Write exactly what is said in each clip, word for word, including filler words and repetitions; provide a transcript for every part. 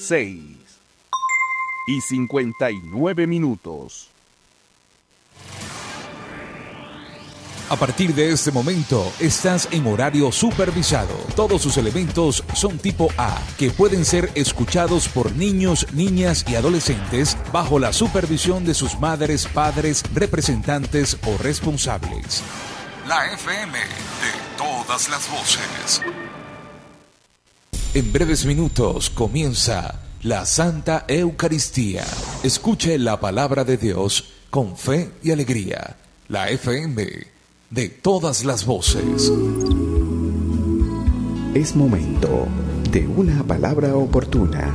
seis y cincuenta y nueve minutos. A partir de este momento, estás en horario supervisado. Todos sus elementos son tipo A, que pueden ser escuchados por niños, niñas y adolescentes bajo la supervisión de sus madres, padres, representantes o responsables. La F M de todas las voces. En breves minutos comienza la Santa Eucaristía. Escuche la palabra de Dios con fe y alegría. La F M de todas las voces. Es momento de una palabra oportuna.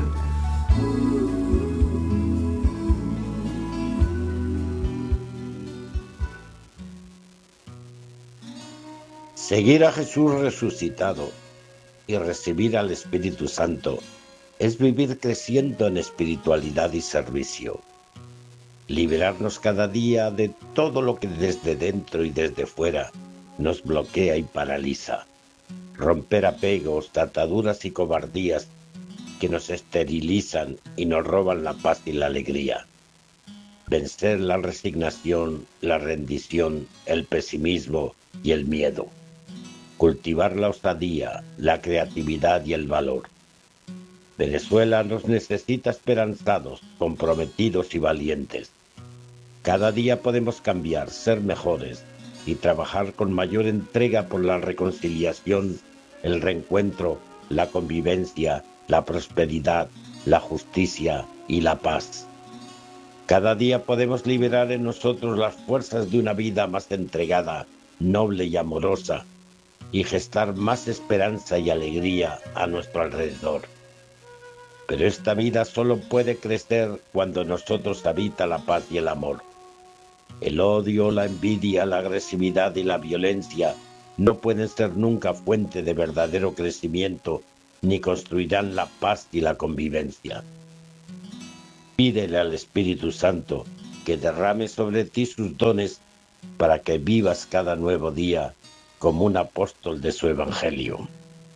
Seguir a Jesús resucitado y recibir al Espíritu Santo es vivir creciendo en espiritualidad y servicio. Liberarnos cada día de todo lo que desde dentro y desde fuera nos bloquea y paraliza. Romper apegos, ataduras y cobardías que nos esterilizan y nos roban la paz y la alegría. Vencer la resignación, la rendición, el pesimismo y el miedo. Cultivar la osadía, la creatividad y el valor. Venezuela nos necesita esperanzados, comprometidos y valientes. Cada día podemos cambiar, ser mejores y trabajar con mayor entrega por la reconciliación, el reencuentro, la convivencia, la prosperidad, la justicia y la paz. Cada día podemos liberar en nosotros las fuerzas de una vida más entregada, noble y amorosa, y gestar más esperanza y alegría a nuestro alrededor. Pero esta vida solo puede crecer cuando en nosotros habita la paz y el amor. El odio, la envidia, la agresividad y la violencia no pueden ser nunca fuente de verdadero crecimiento ni construirán la paz y la convivencia. Pídele al Espíritu Santo que derrame sobre ti sus dones para que vivas cada nuevo día como un apóstol de su Evangelio.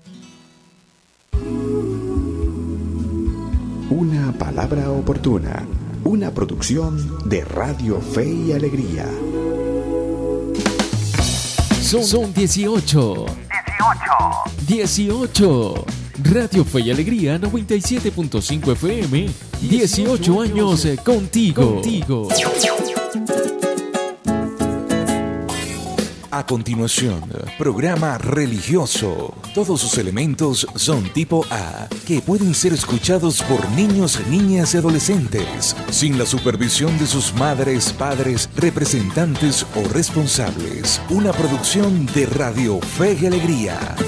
Una palabra oportuna, una producción de Radio Fe y Alegría. Son, son dieciocho. dieciocho. Radio Fe y Alegría noventa y siete punto cinco F M. dieciocho años contigo. contigo. A continuación, programa religioso. Todos sus elementos son tipo A, que pueden ser escuchados por niños, niñas y adolescentes, sin la supervisión de sus madres, padres, representantes o responsables. Una producción de Radio Fe y Alegría.